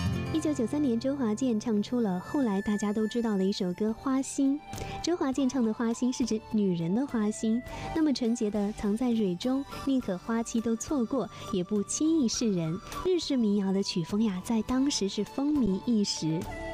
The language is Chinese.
1993年，周华健唱出了后来大家都知道的一首歌《花心》。周华健唱的花心是指女人的花心，那么纯洁的藏在蕊中，宁可花期都错过，也不轻易示人。日式民谣的曲风呀，在当时是风靡一时。